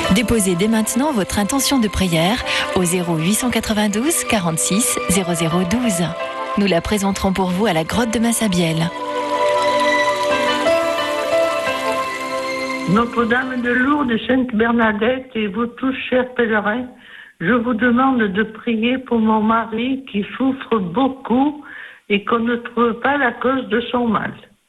Déposez dès maintenant votre intention de prière au 0892 46 0012. Nous la présenterons pour vous à la grotte de Massabielle. Notre-Dame de Lourdes, Sainte Bernadette et vous tous, chers pèlerins, je vous demande de prier pour mon mari qui souffre beaucoup et qu'on ne trouve pas la cause de son mal.